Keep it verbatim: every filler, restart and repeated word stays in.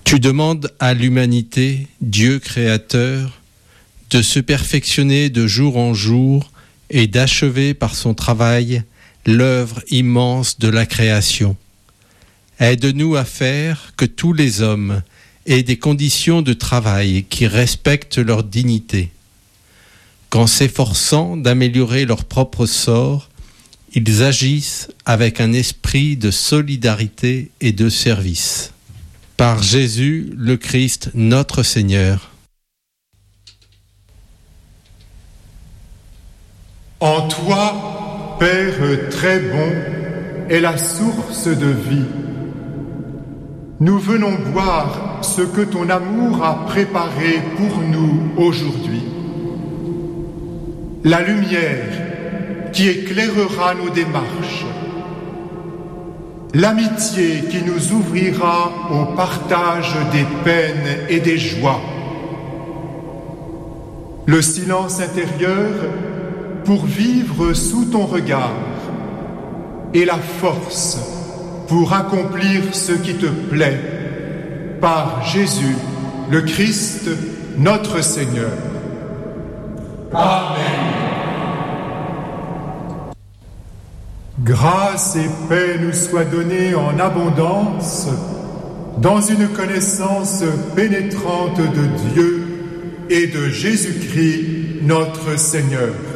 Tu demandes à l'humanité, Dieu créateur, de se perfectionner de jour en jour et d'achever par son travail l'œuvre immense de la création. Aide-nous à faire que tous les hommes aient des conditions de travail qui respectent leur dignité. Qu'en s'efforçant d'améliorer leur propre sort, ils agissent avec un esprit de solidarité et de service. Par Jésus le Christ, notre Seigneur. En toi, Père très bon, est la source de vie. Nous venons boire ce que ton amour a préparé pour nous aujourd'hui. La lumière qui éclairera nos démarches. L'amitié qui nous ouvrira au partage des peines et des joies. Le silence intérieur pour vivre sous ton regard et la force pour accomplir ce qui te plaît par Jésus, le Christ, notre Seigneur. Amen. Grâce et paix nous soient données en abondance dans une connaissance pénétrante de Dieu et de Jésus-Christ, notre Seigneur.